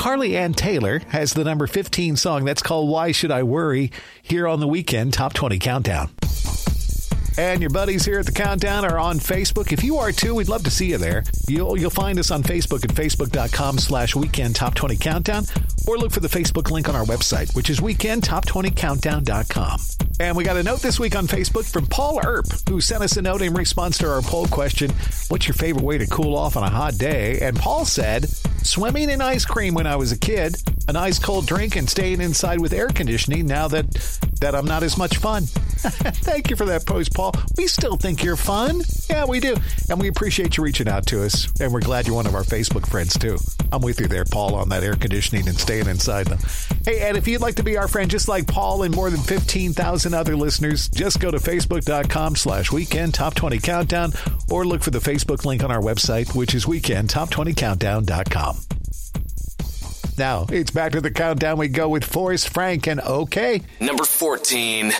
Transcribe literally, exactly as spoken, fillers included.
Carly Ann Taylor has the number fifteen song. That's called Why Should I Worry, here on the Weekend Top twenty Countdown. And your buddies here at the Countdown are on Facebook. If you are too, we'd love to see you there. You'll you'll find us on Facebook at facebook.com slash Weekend Top twenty Countdown, or look for the Facebook link on our website, which is weekend top twenty countdown dot com. And we got a note this week on Facebook from Paul Earp, who sent us a note in response to our poll question, what's your favorite way to cool off on a hot day? And Paul said, swimming in ice cream when I was a kid, an ice cold drink, and staying inside with air conditioning now that, that I'm not as much fun. Thank you for that post, Paul. We still think you're fun. Yeah, we do. And we appreciate you reaching out to us. And we're glad you're one of our Facebook friends, too. I'm with you there, Paul, on that air conditioning and staying inside them. Hey, and if you'd like to be our friend, just like Paul and more than fifteen thousand other listeners, just go to facebook.com slash Weekend Top twenty Countdown, or look for the Facebook link on our website, which is weekend top twenty countdown dot com. Now, it's back to the countdown. We go with Forrest Frank and OK. Number fourteen.